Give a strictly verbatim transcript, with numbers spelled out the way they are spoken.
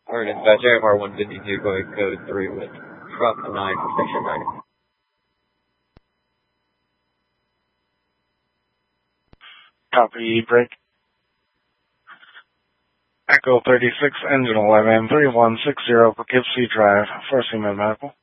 Alright, dispatch A F R one fifty-two, going code three with truck nine for station nine. Copy, break. Echo thirty-six, engine eleven, three one six zero, Poughkeepsie Drive, First Human Medical.